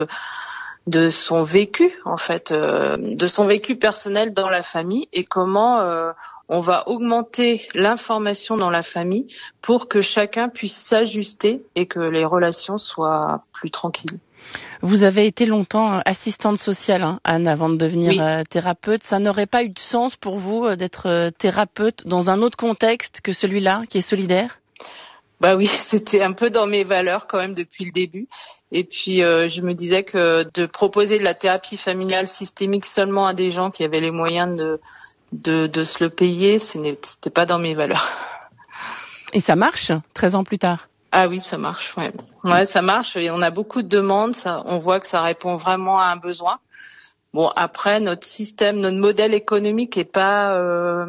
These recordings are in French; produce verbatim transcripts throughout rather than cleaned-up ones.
de son vécu, en fait, euh, de son vécu personnel dans la famille et comment euh, on va augmenter l'information dans la famille pour que chacun puisse s'ajuster et que les relations soient plus tranquilles. Vous avez été longtemps assistante sociale, hein, Anne, avant de devenir oui. euh, thérapeute. Ça n'aurait pas eu de sens pour vous euh, d'être euh, thérapeute dans un autre contexte que celui-là, qui est solidaire ? Bah oui, c'était un peu dans mes valeurs quand même depuis le début. Et puis euh, je me disais que de proposer de la thérapie familiale systémique seulement à des gens qui avaient les moyens de de, de se le payer, ce n'était pas dans mes valeurs. Et ça marche, treize ans plus tard. Ah oui, ça marche, ouais. Ouais, ça marche et on a beaucoup de demandes, ça, on voit que ça répond vraiment à un besoin. Bon, après, notre système, notre modèle économique est pas euh,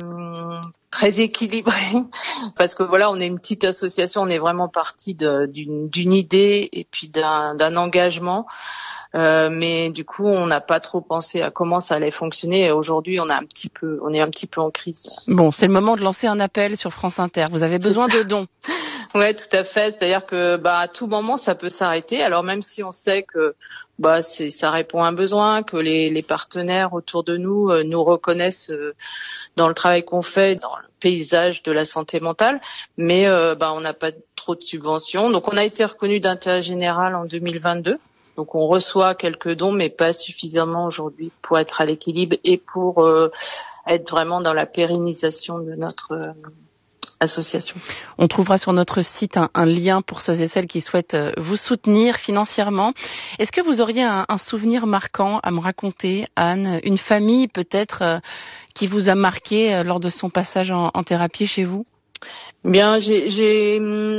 très équilibré parce que voilà, on est une petite association, on est vraiment parti de, d'une, d'une idée et puis d'un, d'un engagement. Euh, mais du coup, on n'a pas trop pensé à comment ça allait fonctionner. Et aujourd'hui, on a un petit peu, on est un petit peu en crise. Bon, c'est le moment de lancer un appel sur France Inter. Vous avez besoin de dons. Ouais, tout à fait. C'est-à-dire que, bah, à tout moment, ça peut s'arrêter. Alors même si on sait que, bah, c'est, ça répond à un besoin, que les, les partenaires autour de nous euh, nous reconnaissent euh, dans le travail qu'on fait, dans le paysage de la santé mentale, mais euh, bah, on n'a pas trop de subventions. Donc, on a été reconnu d'intérêt général en deux mille vingt-deux. Donc on reçoit quelques dons, mais pas suffisamment aujourd'hui pour être à l'équilibre et pour euh, être vraiment dans la pérennisation de notre euh, association. On trouvera sur notre site un, un lien pour ceux et celles qui souhaitent euh, vous soutenir financièrement. Est-ce que vous auriez un, un souvenir marquant à me raconter, Anne, une famille peut-être euh, qui vous a marqué euh, lors de son passage en, en thérapie chez vous ? Bien, j'ai, j'ai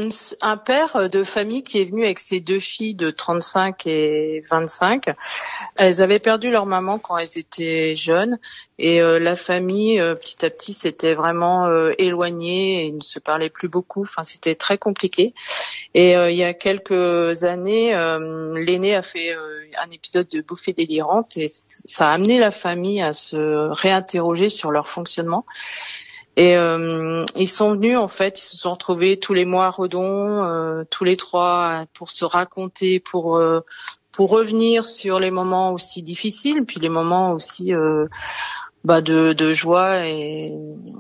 un père de famille qui est venu avec ses deux filles de trente-cinq et vingt-cinq. Elles avaient perdu leur maman quand elles étaient jeunes et euh, la famille, euh, petit à petit, s'était vraiment euh, éloignée et ne se parlait plus beaucoup. Enfin, c'était très compliqué. Et euh, il y a quelques années, euh, l'aîné a fait euh, un épisode de bouffée délirante et ça a amené la famille à se réinterroger sur leur fonctionnement. Et euh, ils sont venus, en fait, ils se sont retrouvés tous les mois à Redon, euh, tous les trois, pour se raconter, pour euh, pour revenir sur les moments aussi difficiles, puis les moments aussi euh, bah de, de joie et,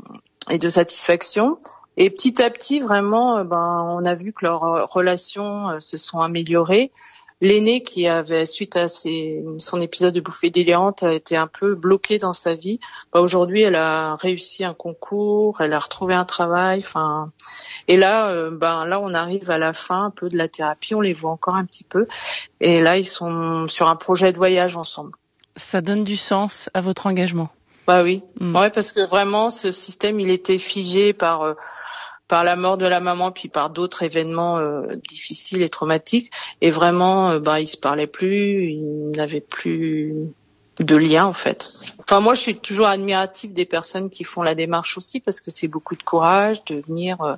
et de satisfaction. Et petit à petit, vraiment, euh, ben on a vu que leurs relations euh, se sont améliorées. L'aîné qui avait, suite à ses, son épisode de bouffée délirante, a été un peu bloqué dans sa vie. Bah, aujourd'hui, elle a réussi un concours, elle a retrouvé un travail. Enfin, et là, euh, ben là, on arrive à la fin un peu de la thérapie. On les voit encore un petit peu. Et là, ils sont sur un projet de voyage ensemble. Ça donne du sens à votre engagement. Bah oui, mmh. Ouais, parce que vraiment, ce système, il était figé par euh, par la mort de la maman, puis par d'autres événements euh, difficiles et traumatiques. Et vraiment, euh, bah, ils se parlaient plus, ils n'avaient plus de lien, en fait. Enfin, moi, je suis toujours admirative des personnes qui font la démarche aussi, parce que c'est beaucoup de courage de venir, euh,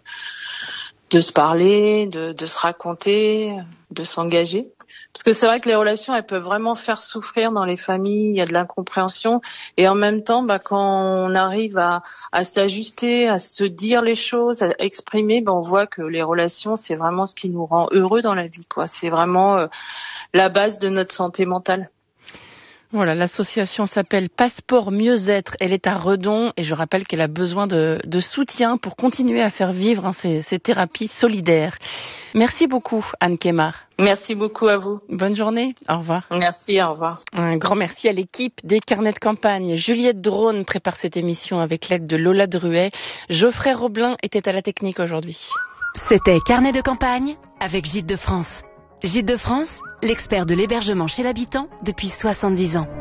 de se parler, de, de se raconter, de s'engager. Parce que c'est vrai que les relations, elles peuvent vraiment faire souffrir dans les familles, il y a de l'incompréhension. Et en même temps, bah, quand on arrive à, à s'ajuster, à se dire les choses, à exprimer, bah, on voit que les relations, c'est vraiment ce qui nous rend heureux dans la vie, quoi. C'est vraiment euh, la base de notre santé mentale. Voilà, l'association s'appelle Passeport Mieux-être. Elle est à Redon et je rappelle qu'elle a besoin de, de soutien pour continuer à faire vivre hein, ces, ces thérapies solidaires. Merci beaucoup, Anne Kemar. Merci beaucoup à vous. Bonne journée. Au revoir. Merci, au revoir. Un grand merci à l'équipe des Carnets de campagne. Juliette Drone prépare cette émission avec l'aide de Lola Druet. Geoffrey Roblin était à la technique aujourd'hui. C'était Carnet de campagne avec Gîtes de France. Gîtes de France, l'expert de l'hébergement chez l'habitant depuis soixante-dix ans.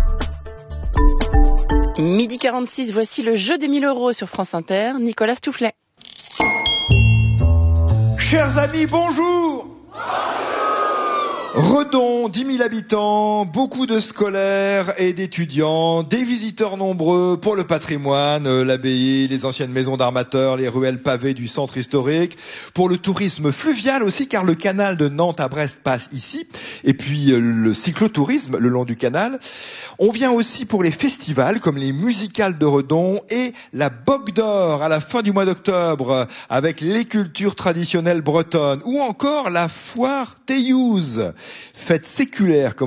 Midi quarante-six, voici le jeu des mille euros sur France Inter. Nicolas Stoufflet. Chers amis, bonjour. Redon, dix mille habitants, beaucoup de scolaires et d'étudiants, des visiteurs nombreux pour le patrimoine, l'abbaye, les anciennes maisons d'armateurs, les ruelles pavées du centre historique, pour le tourisme fluvial aussi car le canal de Nantes à Brest passe ici, et puis le cyclotourisme le long du canal. On vient aussi pour les festivals comme les musicales de Redon et la Bogue d'Or à la fin du mois d'octobre avec les cultures traditionnelles bretonnes ou encore la foire Théouse. fête séculaire comme